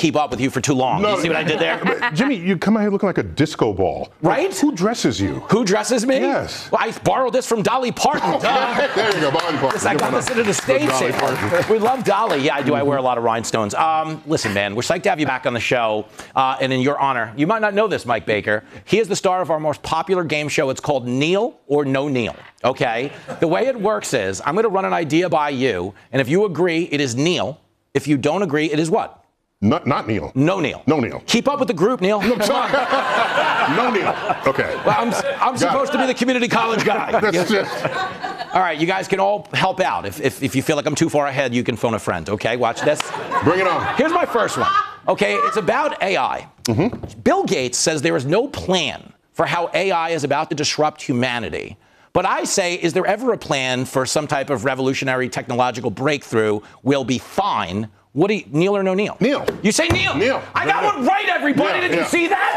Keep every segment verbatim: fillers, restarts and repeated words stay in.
keep up with you for too long. No, you see what I did there? Jimmy, you come out here looking like a disco ball. Right? Like, who dresses you? Who dresses me? Yes. Well, I borrowed this from Dolly Parton. There you go, Dolly Parton. I got this at a stage sale. We love Dolly. Yeah, I do. I wear a lot of rhinestones. Um, listen, man, we're psyched to have you back on the show. Uh, and in your honor, you might not know this, Mike Baker. He is the star of our most popular game show. It's called Neil or No Neil. Okay? The way it works is I'm going to run an idea by you, and if you agree, it is Neil. If you don't agree, it is what? Not, not Neil. No Neil. No Neil. Keep up with the group, Neil. No, sorry. No Neil. Okay. Well, I'm, I'm supposed it. to be the community college guy. That's just... All right, you guys can all help out. If, if, if you feel like I'm too far ahead, you can phone a friend. Okay, watch this. Bring it on. Here's my first one. Okay, it's about A I. Mm-hmm. Bill Gates says there is no plan for how A I is about to disrupt humanity. But I say, is there ever a plan for some type of revolutionary technological breakthrough? We'll be fine. What do you, Neil or no Neil? Neil. You say Neil. Neil. I got one right, everybody. Yeah, Did yeah. you see that?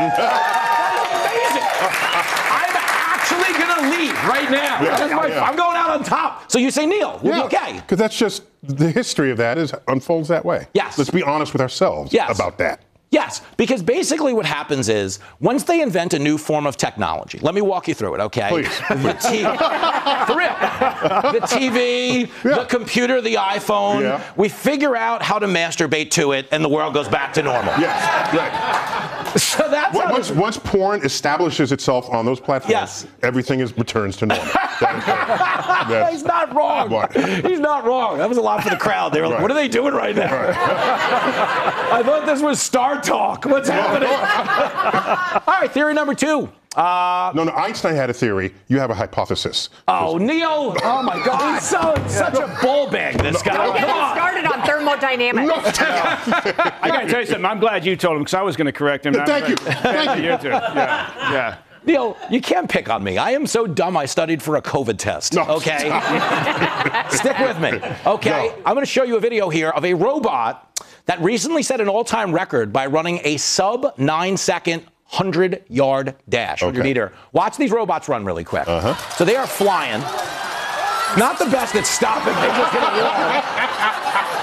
That is amazing. I'm actually going to leave right now. Yeah, That's my- yeah. I'm going out on top. So you say Neil. We'll Yeah, be okay. because that's just the history of that is unfolds that way. Yes. Let's be honest with ourselves Yes. about that. Yes, because basically what happens is once they invent a new form of technology, let me walk you through it, okay? Please. The T V, for real. The T V, Yeah. the computer, the iPhone, Yeah. we figure out how to masturbate to it and the world goes back to normal. Yes, right. So that's how Once, once porn establishes itself on those platforms, Yes. everything is returns to normal. That is correct. That's- He's not wrong. What? He's not wrong. That was a lot for the crowd. They were like, Right. what are they doing right now? Right. I thought this was Star Talk. What's happening? All right, theory number two. Uh, No, no, Einstein had a theory. You have a hypothesis. oh, Neil. Oh, my God. He's so, such a bull bag, this guy. Don't get Come him on. started on thermodynamics. I got to tell you something. I'm glad you told him because I was going to correct him. Thank you. Thank you. You too. Yeah. Yeah. Neil, you can't pick on me. I am so dumb I studied for a COVID test. No, okay? Stick with me. Okay? No. I'm going to show you a video here of a robot that recently set an all-time record by running a sub nine second hundred-yard dash on your Okay. meter. Watch these robots run really quick. Uh-huh. So they are flying. Not the best at stopping. They just hit a wall.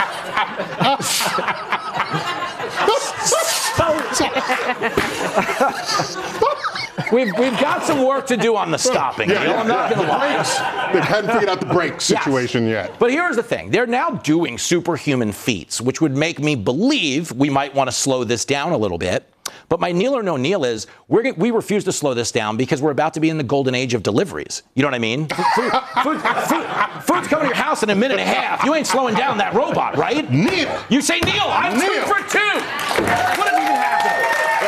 We've, we've got some work to do on the stopping. Yeah, Neil, yeah, I'm not yeah. going to lie. Brakes. They hadn't figured out the brake situation yet. But here's the thing. They're now doing superhuman feats, which would make me believe we might want to slow this down a little bit. But my Neil or no Neil is we're, g- we refuse to slow this down because we're about to be in the golden age of deliveries. You know what I mean? Food, food, food, food's coming to your house in a minute and a half. You ain't slowing down that robot, right? Neil. You say Neil. I'm Neil. two for two. What even happened?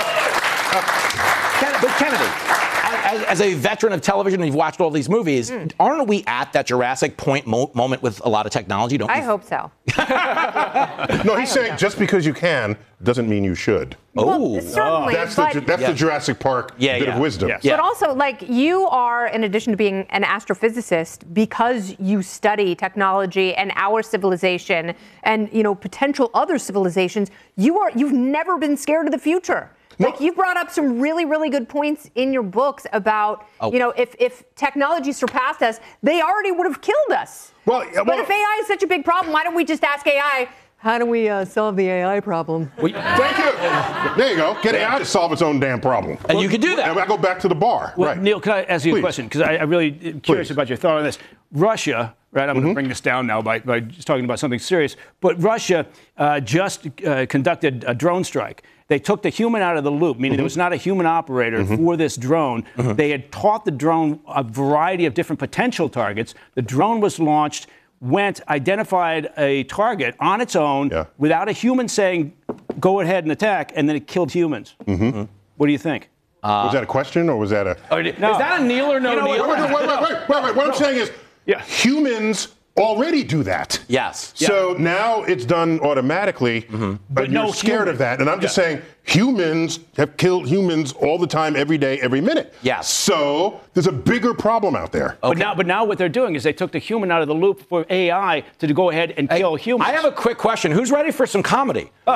Ken- but Kennedy, as, as a veteran of television and you've watched all these movies, Mm. aren't we at that Jurassic Point mo- moment with a lot of technology? Don't I you? hope so. No, he's saying just because you can doesn't mean you should. Oh. Well, certainly, That's but, the that's Yeah. the Jurassic Park Yeah, bit yeah. of wisdom. Yes. Yeah. but also, like, you are, in addition to being an astrophysicist, because you study technology and our civilization and, you know, potential other civilizations, you are, you've never been scared of the future. No. Like, you brought up some really, really good points in your books about, Oh. you know, if, if technology surpassed us, they already would have killed us. Well, yeah, But well- if A I is such a big problem, why don't we just ask A I, how do we uh, solve the A I problem? Thank you. There you go. Get A I to solve its own damn problem. And you can do that. And I go back to the bar. Well, right. Neil, can I ask you Please. a question? Because I, I really am curious Please. about your thought on this. Russia, right? I'm going to bring this down now by, by just talking about something serious. But Russia uh, just uh, conducted a drone strike. They took the human out of the loop, meaning there was not a human operator for this drone. They had taught the drone a variety of different potential targets. The drone was launched, went, identified a target on its own Yeah. without a human saying, go ahead and attack, and then it killed humans. What do you think? was that a question or was that a? Or did- Is that a Neil or no You know Neil? what? Wait, wait, wait, wait, wait, wait. What I'm saying is, Yeah. humans already do that. Yes. So now it's done automatically, but, you're no scared human. of that. And I'm just Yeah. saying, humans have killed humans all the time, every day, every minute. Yes. So there's a bigger problem out there. But now, but now what they're doing is they took the human out of the loop for A I to go ahead and kill humans. I have a quick question. Who's ready for some comedy? Don't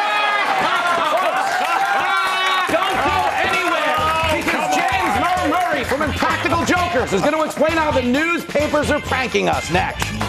go anywhere because James Merle Murray from Impractical Jokers is going to explain how the newspapers are pranking us next.